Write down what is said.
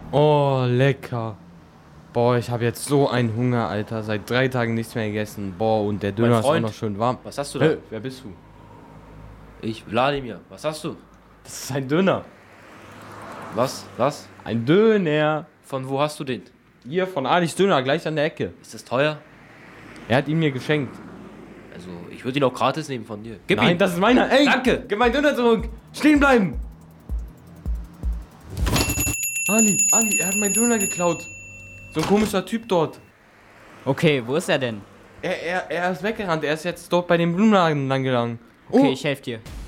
Oh, lecker. Boah, ich habe jetzt so einen Hunger, Alter. Seit 3 Tagen nichts mehr gegessen. Boah, und der Döner ist auch noch schön warm. Was hast du da? Wer bist du? Ich, Wladimir. Was hast du? Das ist ein Döner. Was? Was? Ein Döner. Von wo hast du den? Hier von Alis Döner, gleich an der Ecke. Ist das teuer? Er hat ihn mir geschenkt. Also, ich würde ihn auch gratis nehmen von dir. Gib Nein, ihn! das ist meiner. Ey, Danke. gib meinen Döner zurück. Stehen bleiben. Ali, er hat meinen Döner geklaut. So ein komischer Typ dort. Okay, wo ist er denn? Er ist weggerannt. Er ist jetzt dort bei dem Blumenladen lang gegangen. Okay, ich helfe dir.